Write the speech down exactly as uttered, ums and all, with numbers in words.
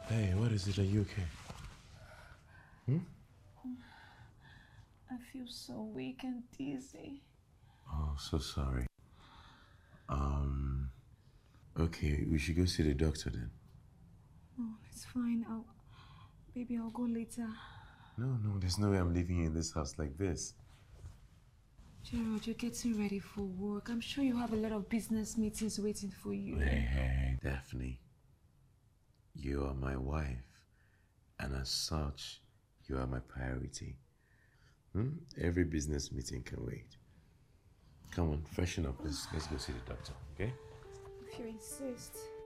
Hey, what is it? Are you okay? Hmm? I feel so weak and dizzy. Oh, so sorry. Um, okay, we should go see the doctor then. Oh, it's fine. I'll, baby, I'll go later. No, no, there's no way I'm leaving you in this house like this. Gerald, you're getting ready for work. I'm sure you have a lot of business meetings waiting for you. Hey, hey, Daphne. You are my wife, and as such, you are my priority. Hmm? Every business meeting can wait. Come on, freshen up. Let's let's go see the doctor, okay? If you insist.